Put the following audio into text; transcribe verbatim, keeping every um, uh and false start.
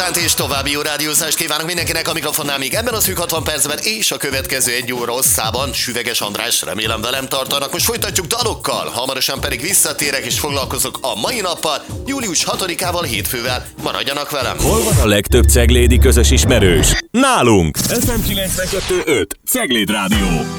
délutánt és további jó rádiózást kívánok mindenkinek a mikrofonnál még ebben a szűk hatvan percben és a következő egy óra hosszában. Süveges András, remélem velem tartanak. Most folytatjuk dalokkal, hamarosan pedig visszatérek és foglalkozok a mai nappal, július hatodikával, hétfővel. Maradjanak velem! Hol van a legtöbb ceglédi közös ismerős? Nálunk! ef em kilencvenkettő öt Cegléd Rádió.